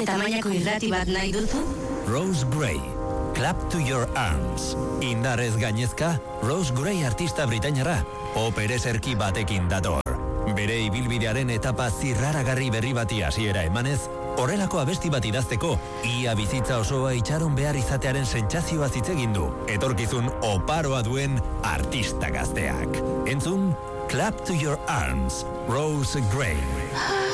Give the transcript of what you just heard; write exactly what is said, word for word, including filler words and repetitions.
Beste tamainako irrati bat nahi duzu? Rose Gray, Clap to Your Arms. Indarrez gainezka, Rose Gray artista britainarra, pop ereserki batekin dator. Bere ibilbidearen etapa zirraragarri berri bati hasiera emanez, horrelako abesti bat idazteko, ia bizitza osoa itxaron behar izatearen sentsazioa zitzegin du, etorkizun oparoa duen artista gazteak. Entzun, Clap to Your Arms, Rose Gray.